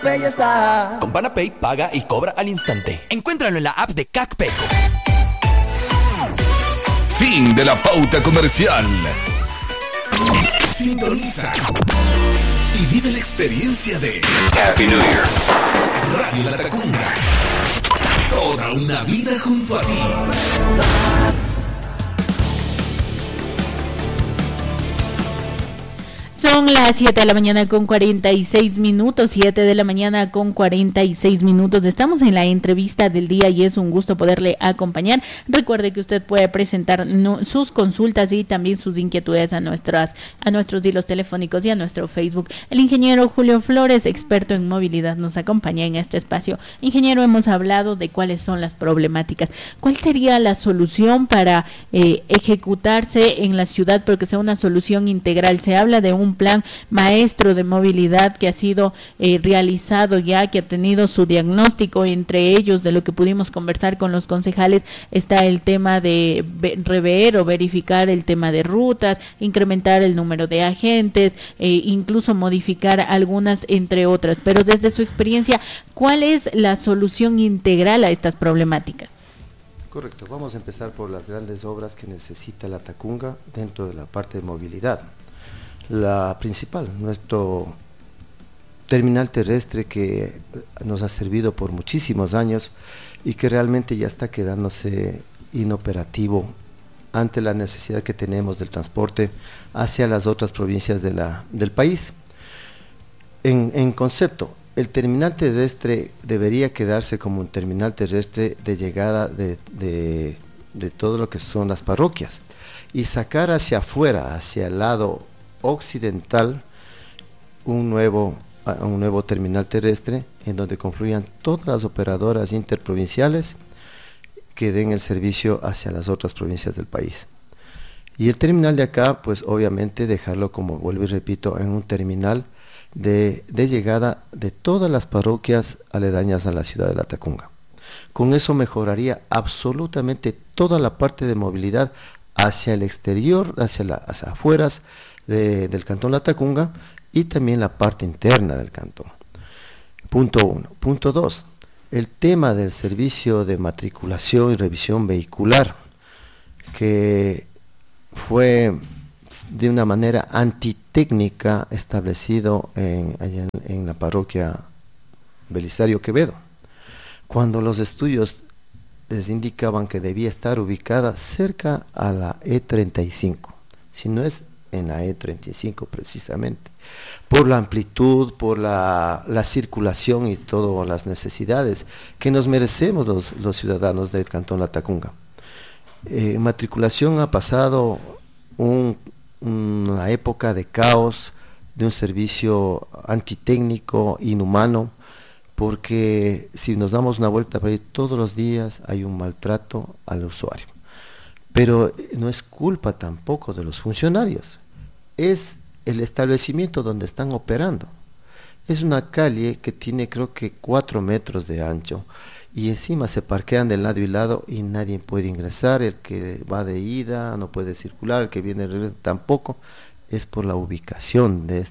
Pay está. Con Panapay paga y cobra al instante. Encuéntralo en la app de CACPECO. Fin de la pauta comercial. Sintoniza y vive la experiencia de Happy New Year. Radio La Tacunga. Toda una vida junto a ti. Son las 7 de la mañana con 46 minutos, 7 de la mañana con 46 minutos. Estamos en la entrevista del día y es un gusto poderle acompañar. Recuerde que usted puede presentar sus consultas y también sus inquietudes a nuestros hilos telefónicos y a nuestro Facebook. El ingeniero Julio Flores, experto en movilidad, nos acompaña en este espacio. Ingeniero, hemos hablado de cuáles son las problemáticas. ¿Cuál sería la solución para ejecutarse en la ciudad, pero que sea una solución integral? Se habla de un plan maestro de movilidad que ha sido realizado ya, que ha tenido su diagnóstico. Entre ellos, de lo que pudimos conversar con los concejales, está el tema de rever o verificar el tema de rutas, incrementar el número de agentes, incluso modificar algunas, entre otras. Pero desde su experiencia, ¿cuál es la solución integral a estas problemáticas? Correcto, vamos a empezar por las grandes obras que necesita la Tacunga dentro de la parte de movilidad. La principal, nuestro terminal terrestre, que nos ha servido por muchísimos años y que realmente ya está quedándose inoperativo ante la necesidad que tenemos del transporte hacia las otras provincias del país. En concepto, el terminal terrestre debería quedarse como un terminal terrestre de llegada de todo lo que son las parroquias y sacar hacia afuera, hacia el lado occidental, un nuevo terminal terrestre en donde confluyan todas las operadoras interprovinciales que den el servicio hacia las otras provincias del país. Y el terminal de acá, pues obviamente dejarlo, como vuelvo y repito, en un terminal de llegada de todas las parroquias aledañas a la ciudad de La Tacunga. Con eso mejoraría absolutamente toda la parte de movilidad hacia el exterior, hacia afueras del cantón La Tacunga, y también la parte interna del cantón. Punto 1. Punto 2. El tema del servicio de matriculación y revisión vehicular, que fue de una manera antitécnica establecido en la parroquia Belisario Quevedo, cuando los estudios les indicaban que debía estar ubicada cerca a la E35, si no es en la E35 precisamente, por la amplitud, por la circulación y todas las necesidades que nos merecemos los ciudadanos del cantón La Tacunga. Matriculación ha pasado una época de caos, de un servicio antitécnico, inhumano, porque si nos damos una vuelta por ahí todos los días hay un maltrato al usuario. Pero no es culpa tampoco de los funcionarios, es el establecimiento donde están operando. Es una calle que tiene, creo que 4 metros de ancho, y encima se parquean de lado y lado y nadie puede ingresar. El que va de ida no puede circular, el que viene de regreso tampoco. Es por la ubicación de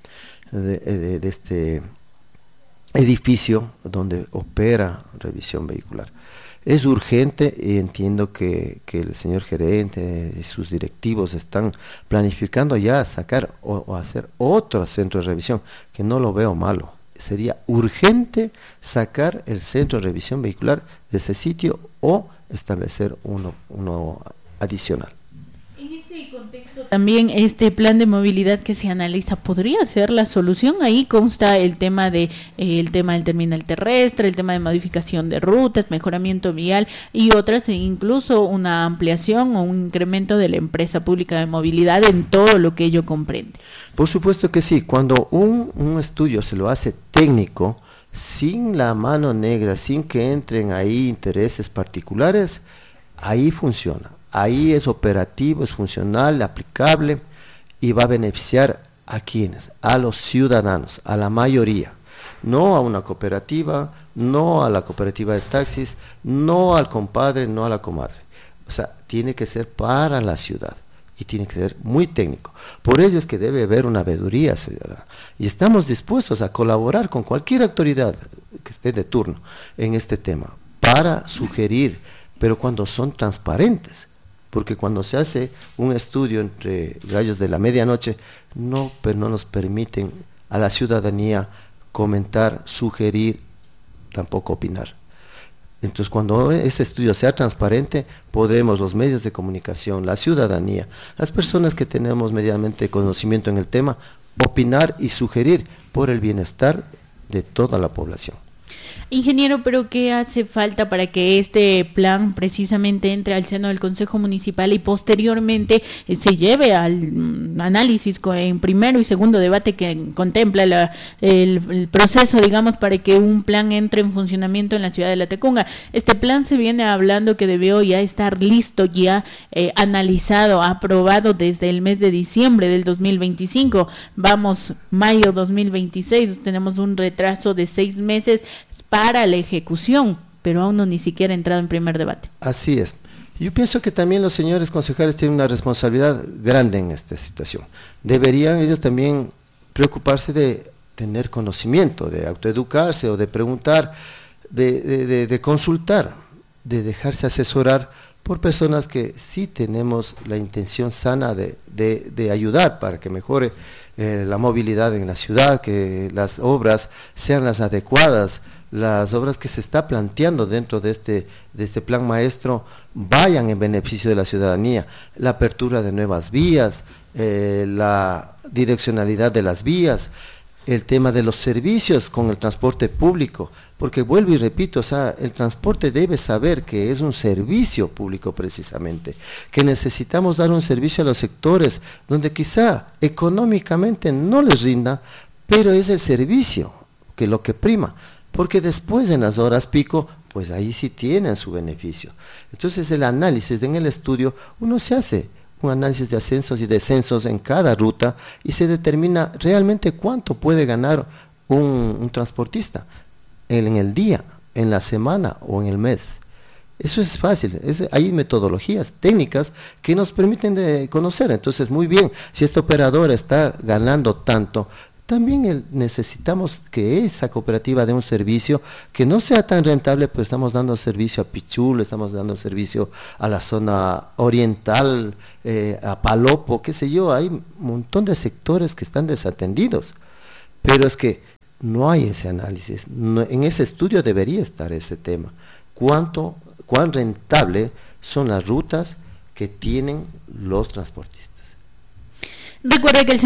este edificio donde opera revisión vehicular. Es urgente, y entiendo que el señor gerente y sus directivos están planificando ya sacar o hacer otro centro de revisión, que no lo veo malo. Sería urgente sacar el centro de revisión vehicular de ese sitio o establecer uno adicional. En este contexto también este plan de movilidad que se analiza podría ser la solución. Ahí consta el tema del terminal terrestre, el tema de modificación de rutas, mejoramiento vial y otras, e incluso una ampliación o un incremento de la empresa pública de movilidad en todo lo que ello comprende. Por supuesto que sí. Cuando un estudio se lo hace técnico, sin la mano negra, sin que entren ahí intereses particulares, ahí funciona. Ahí es operativo, es funcional, aplicable, y va a beneficiar a quienes, a los ciudadanos, a la mayoría, no a una cooperativa, no a la cooperativa de taxis, no al compadre, no a la comadre. O sea, tiene que ser para la ciudad. y tiene que ser muy técnico. Por ello es que debe haber una veeduría ciudadana. Y estamos dispuestos a colaborar con cualquier autoridad que esté de turno en este tema para sugerir, pero cuando son transparentes. Porque cuando se hace un estudio entre gallos de la medianoche, no nos permiten a la ciudadanía comentar, sugerir, tampoco opinar. Entonces, cuando ese estudio sea transparente, podremos los medios de comunicación, la ciudadanía, las personas que tenemos medianamente conocimiento en el tema, opinar y sugerir por el bienestar de toda la población. Ingeniero, pero ¿qué hace falta para que este plan precisamente entre al seno del Consejo Municipal y posteriormente se lleve al análisis en primero y segundo debate que contempla el proceso, digamos, para que un plan entre en funcionamiento en la ciudad de La Tacunga? Este plan se viene hablando que debió ya estar listo, ya analizado, aprobado desde el mes de diciembre del 2025. Vamos, mayo 2026, tenemos un retraso de 6 meses para la ejecución, pero aún no ni siquiera ha entrado en primer debate. Así es. Yo pienso que también los señores concejales tienen una responsabilidad grande en esta situación. Deberían ellos también preocuparse de tener conocimiento, de autoeducarse o de preguntar, de consultar, de dejarse asesorar por personas que sí tenemos la intención sana de ayudar para que mejore la movilidad en la ciudad, que las obras sean las adecuadas, las obras que se está planteando dentro de este plan maestro vayan en beneficio de la ciudadanía, la apertura de nuevas vías, la direccionalidad de las vías, el tema de los servicios con el transporte público, porque vuelvo y repito, o sea, el transporte debe saber que es un servicio público precisamente, que necesitamos dar un servicio a los sectores donde quizá económicamente no les rinda, pero es el servicio que lo que prima, porque después en las horas pico, pues ahí sí tienen su beneficio. Entonces el análisis en el estudio, uno se hace un análisis de ascensos y descensos en cada ruta y se determina realmente cuánto puede ganar un transportista en el día, en la semana o en el mes. Eso es fácil, hay metodologías técnicas que nos permiten de conocer. Entonces, muy bien, si este operador está ganando tanto, también necesitamos que esa cooperativa dé un servicio que no sea tan rentable, pues estamos dando servicio a Pichul, estamos dando servicio a la zona oriental, a Palopo, qué sé yo, hay un montón de sectores que están desatendidos, pero es que no hay ese análisis, en ese estudio debería estar ese tema, cuán rentable son las rutas que tienen los transportistas. Recuerda que el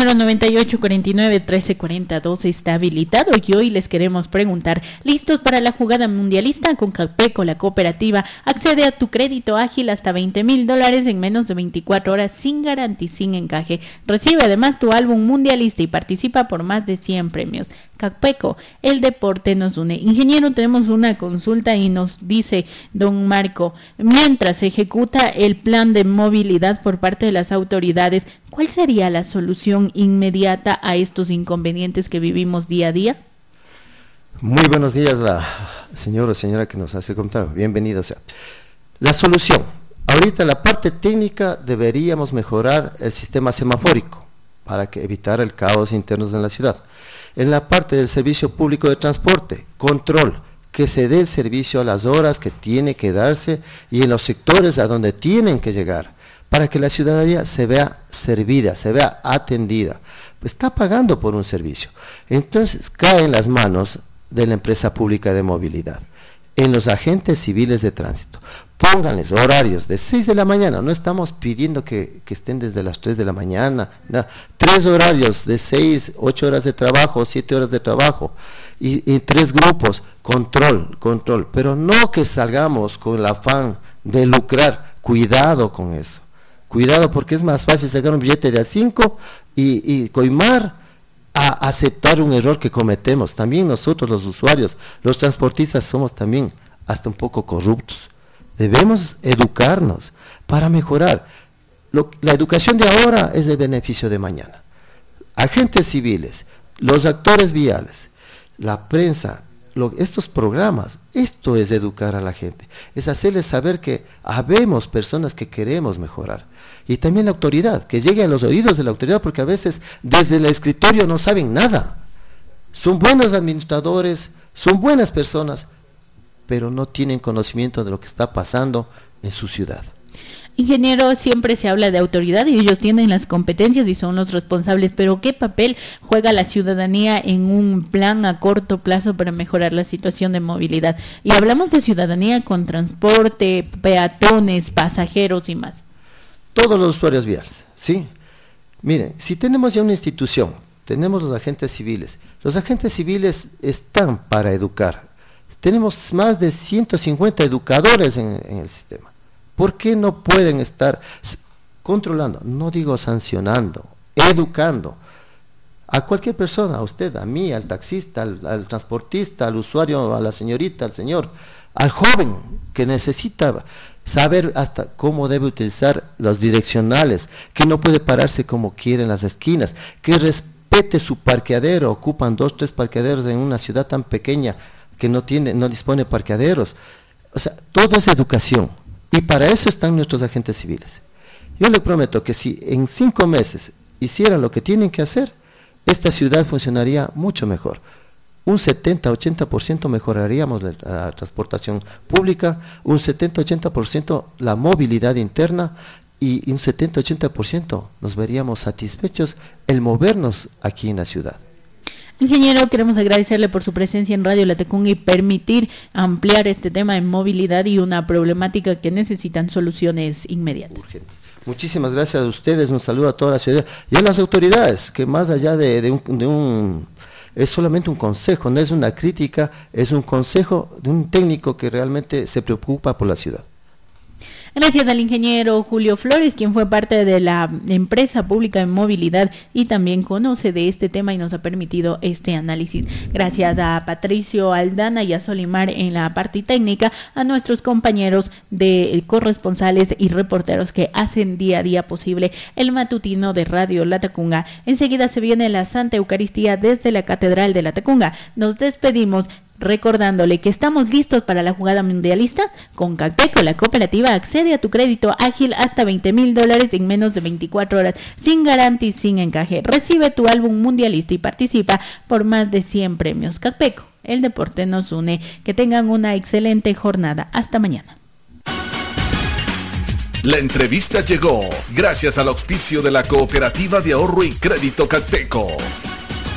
098-49-1342 está habilitado y hoy les queremos preguntar, ¿listos para la jugada mundialista? Con Cappeco, la cooperativa, accede a tu crédito ágil hasta $20,000 en menos de 24 horas sin garantía y sin encaje. Recibe además tu álbum mundialista y participa por más de 100 premios. Cappeco, el deporte nos une. Ingeniero, tenemos una consulta y nos dice don Marco, mientras se ejecuta el plan de movilidad por parte de las autoridades, ¿cuál sería la solución inmediata a estos inconvenientes que vivimos día a día? Muy buenos días, la señora que nos hace comentario. Bienvenida sea. La solución. Ahorita la parte técnica deberíamos mejorar el sistema semafórico para evitar el caos interno en la ciudad. En la parte del servicio público de transporte, control, que se dé el servicio a las horas que tiene que darse y en los sectores a donde tienen que llegar, para que la ciudadanía se vea servida, se vea atendida. Está pagando por un servicio. Entonces cae en las manos de la empresa pública de movilidad, en los agentes civiles de tránsito. Pónganles horarios de 6 de la mañana, no estamos pidiendo que estén desde las 3 de la mañana, 3 horarios de 6, 8 horas de trabajo, 7 horas de trabajo, y 3 grupos, control, pero no que salgamos con el afán de lucrar, cuidado con eso. Cuidado, porque es más fácil sacar un billete de A5 y coimar a aceptar un error que cometemos. También nosotros, los usuarios, los transportistas, somos también hasta un poco corruptos. Debemos educarnos para mejorar. La educación de ahora es el beneficio de mañana. Agentes civiles, los actores viales, la prensa estos programas, esto es educar a la gente, es hacerles saber que habemos personas que queremos mejorar. Y también la autoridad, que llegue a los oídos de la autoridad, porque a veces desde el escritorio no saben nada. Son buenos administradores, son buenas personas, pero no tienen conocimiento de lo que está pasando en su ciudad. Ingeniero, siempre se habla de autoridad y ellos tienen las competencias y son los responsables, pero ¿qué papel juega la ciudadanía en un plan a corto plazo para mejorar la situación de movilidad? Y hablamos de ciudadanía con transporte, peatones, pasajeros y más. Todos los usuarios viales, ¿sí? Miren, si tenemos ya una institución, tenemos los agentes civiles están para educar. Tenemos más de 150 educadores en el sistema. ¿Por qué no pueden estar controlando? No digo sancionando, educando a cualquier persona, a usted, a mí, al taxista, al transportista, al usuario, a la señorita, al señor, al joven que necesita saber hasta cómo debe utilizar los direccionales, que no puede pararse como quiere en las esquinas, que respete su parqueadero. Ocupan 2, 3 parqueaderos en una ciudad tan pequeña que no dispone de parqueaderos. O sea, todo es educación. Y para eso están nuestros agentes civiles. Yo le prometo que si en 5 meses hicieran lo que tienen que hacer, esta ciudad funcionaría mucho mejor. Un 70-80% mejoraríamos la transportación pública, un 70-80% la movilidad interna y un 70-80% nos veríamos satisfechos el movernos aquí en la ciudad. Ingeniero, queremos agradecerle por su presencia en Radio Latacunga y permitir ampliar este tema de movilidad y una problemática que necesitan soluciones inmediatas. Urgentes. Muchísimas gracias a ustedes, un saludo a toda la ciudad y a las autoridades, que más allá de un es solamente un consejo, no es una crítica, es un consejo de un técnico que realmente se preocupa por la ciudad. Gracias al ingeniero Julio Flores, quien fue parte de la empresa pública de movilidad y también conoce de este tema y nos ha permitido este análisis. Gracias a Patricio Aldana y a Solimar en la parte técnica, a nuestros compañeros de corresponsales y reporteros que hacen día a día posible el matutino de Radio Latacunga. Enseguida se viene la Santa Eucaristía desde la Catedral de Latacunga. Nos despedimos recordándole que estamos listos para la jugada mundialista. Con Cacpeco, la cooperativa accede a tu crédito ágil hasta $20,000 en menos de 24 horas, sin garantía y sin encaje. Recibe tu álbum mundialista y participa por más de 100 premios. Cacpeco, el deporte nos une. Que tengan una excelente jornada. Hasta mañana. La entrevista llegó gracias al auspicio de la Cooperativa de Ahorro y Crédito Cacpeco.